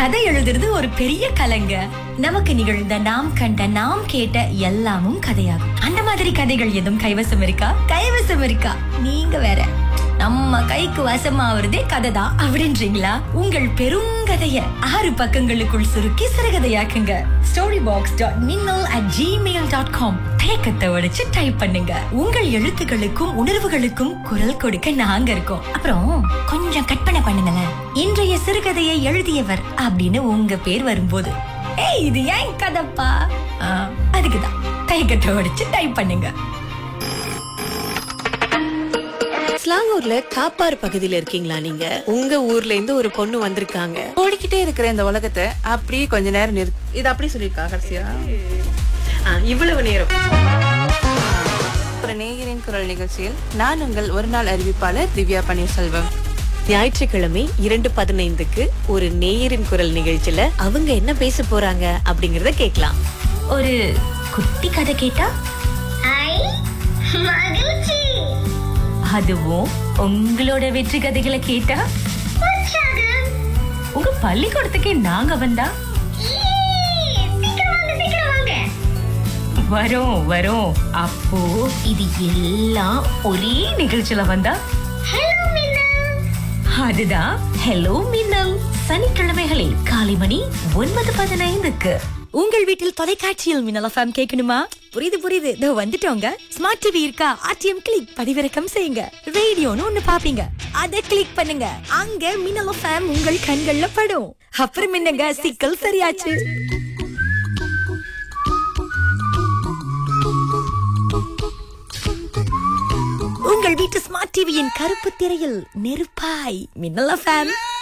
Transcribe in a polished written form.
கதை எழுதுறது ஒரு பெரிய கலைங்க. நமக்கு நிகழ்ந்த, நாம் கண்ட, நாம் கேட்ட எல்லாமும் கதையாகும். அந்த மாதிரி கதைகள் எதுவும் கைவசம் இருக்கா? கைவசம் இருக்கா? நீங்க வேற. நம்ம கைக்கு வசமாவதே கதை தான் அப்படின்றீங்களா? உங்கள் பெருங்கதைய 6 பக்கங்களுக்குள் சுருக்கி சிறுகதையாக்குங்க. storybox.minnal@gmail.com. தயக்கத்தை உடைச்சு டைப் பண்ணுங்க. உங்கள் எழுத்துக்களுக்கும் உணர்வுகளுக்கும் குரல் கொடுக்க நாங்க இருக்கோம். அப்புறம் கொஞ்சம் கற்பனை பண்ணுங்களேன். இன்றைய சிறுகதையை எழுதியவர் அப்படின்னு உங்க பேர் வரும்போது, ஏய் இது ஏன் கதைப்பா, அதுக்குதான் தயக்கத்தை உடைச்சு டைப் பண்ணுங்க. ஸ்லாங்கூர்ல காப்பாறு பகுதியில இருக்கீங்களா நீங்க? உங்க ஊர்ல இருந்து ஒரு பொண்ணு வந்திருக்காங்க. ஓடிக்கிட்டே இருக்கிற இந்த உலகத்தை அப்படியே கொஞ்ச நேரம் இது அப்படி சொல்லிருக்கா கடைசியா. இவ்வளவு நேரம் ஒரு நேயரின் குரல் நிகழ்ச்சியில் நான் உங்கள் ஒரு நாள் அறிவிப்பாளர் திவ்யா பன்னீர்செல்வம். ஞாயிற்றுக்கிழமை 2:15க்கு ஒரு நேயரின் குரல் நிகழ்ச்சியில அவங்க என்ன பேச போறாங்க அப்படிங்கறத கேட்கலாம். ஒரு குட்டி கதை கேட்டா அதுவும் உங்களோட வெற்றி கதைகளை கேட்டா உங்க பள்ளிக்கூடத்துக்கே நாங்க வந்தா வரோம் வரோம். அப்போ இது எல்லாம் ஒரே நிகழ்ச்சியில வந்தா அதுதான் ஹலோ மின்னல். சனிக்கிழமைகளில் காலை மணி 9:15க்கு உங்கள் வீட்டில் தொலைக்காட்சியில் மின்னல் எஃப்எம் கேட்கணுமா? புரியுது இதோ வந்துட்டோங்க. ஸ்மார்ட் டிவி இருக்கா? RTM கிளிக் பதிவிறக்கம் செய்யுங்க. ரேடியோன்னு ஒண்ணு பாப்பீங்க, அதை கிளிக் பண்ணுங்க. அங்க மின்னல் எஃப்எம் உங்கள் கண்கள்ல படும். அப்புறம் என்னங்க, சிக்கல் சரியாச்சு. உங்கள் வீட்டு ஸ்மார்ட் டிவியின் கருப்பு திரையில் நெருப்பாய் மின்னல் எஃப்எம்.